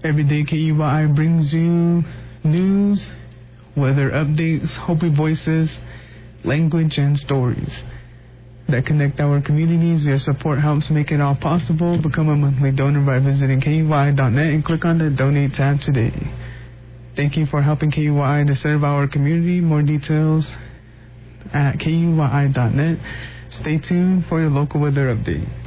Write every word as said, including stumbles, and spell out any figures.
Every day K U Y I brings you news, weather updates, Hopi voices, language, and stories that connect our communities. Your support helps make it all possible. Become a monthly donor by visiting K U Y I dot net and click on the Donate tab today. Thank you for helping K U Y I to serve our community. More details at K U Y I dot net. Stay tuned for your local weather update.